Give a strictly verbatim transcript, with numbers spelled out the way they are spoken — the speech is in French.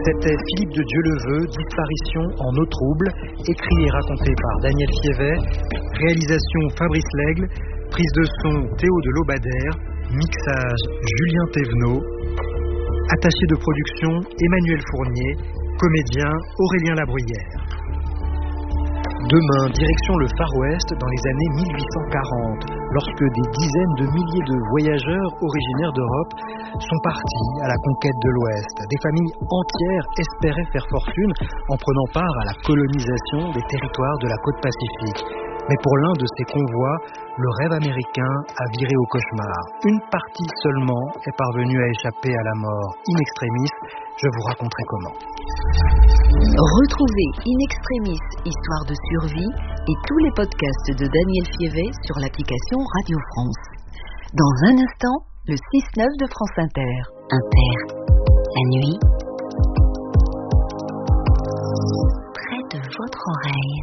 C'était Philippe de Dieuleveux, Disparition en eau trouble, écrit et raconté par Daniel Fievet, réalisation Fabrice Lègle, prise de son Théo de Lobadère, mixage Julien Thévenot, attaché de production Emmanuel Fournier, comédien Aurélien Labruyère. Demain, direction le Far West dans les années mille huit cent quarante, lorsque des dizaines de milliers de voyageurs originaires d'Europe sont partis à la conquête de l'Ouest. Des familles entières espéraient faire fortune en prenant part à la colonisation des territoires de la côte Pacifique. Mais pour l'un de ces convois, le rêve américain a viré au cauchemar. Une partie seulement est parvenue à échapper à la mort in extremis. Je vous raconterai comment. Retrouvez In Extremis, Histoire de survie et tous les podcasts de Daniel Fievet sur l'application Radio France. Dans un instant, le six neuf de France Inter. Inter, la nuit, près de votre oreille.